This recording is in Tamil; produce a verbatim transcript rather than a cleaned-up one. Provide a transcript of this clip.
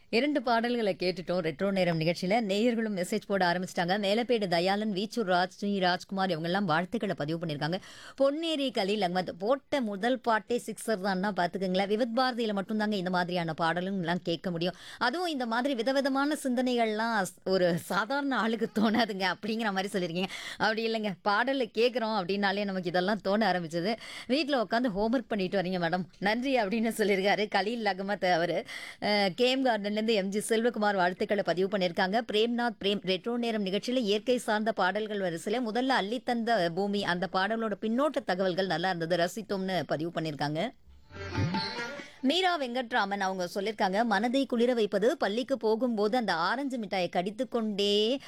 இரண்டு பாடல்கள கேட்டுட்டோம். ரெட்ரோ நேரம் நிகழ்ச்சியில. நேயர்களும் மெசேஜ் போட ஆரம்பிச்சுட்டாங்க. மேலப்பேடு தயாளன், வீச்சூர் ராஜ், ஸ்ரீ ராஜ்குமார் இவங்கலாம் வாழ்த்துக்கள பதிவு பண்ணியிருக்காங்க. பொன்னேரி கலீல் அகமத் போட்ட முதல் பாட்டே சிக்ஸர் தான்னா பார்த்துக்கங்களேன். விவித் பாரதியில மட்டும் தாங்க இந்த மாதிரியான பாடலும்லாம் கேட்க முடியும். அதுவும் இந்த மாதிரி விதவிதமான சிந்தனைகள்லாம் ஸ் ஒரு சாதாரண ஆளுக்கு தோணாதுங்க. அப்படிங்கிற மாரி சொல்லியிருக்கீங்க. அப்படி இல்லைங்க. பாடல கேட்குறோம் அப்படின்னாலே நமக்கு இதெல்லாம் தோண ஆரம்பிச்சது. வீட்ல உட்காந்து ஹோம்வொர்க் பண்ணிட்டு வரீங்க மேடம். நன்றி அப்படின்னு சொல்லியிருக்காரு கலீல் அகமத் அவரு. அ கேஎம் கார்டன்லேருந்து எம்ஜி செல்வகுமார் வாழ்த்துக்களை பதிவு பண்ணியிருக்காங்க. பிரேம்நாத் பிரேம் ரெட்ரோ நேரம் நிகழ்ச்சியில் இயற்கை சார்ந்த பாடல்கள் வரிசையில் முதல்ல அள்ளித்தந்த பூமி அந்த பாடலோட பின்னோட்ட தகவல்கள் நல்லா இருந்தது, ரசித்தோம்னு பதிவு பண்ணியிருக்காங்க. மீரா வெங்கட்ராமன் அவங்க சொல்லியிருக்காங்க, மனதை குளிர வைப்பது பள்ளிக்கு போகும்போது அந்த ஆரஞ்சு மிட்டாயை கடித்துக்கொண்டே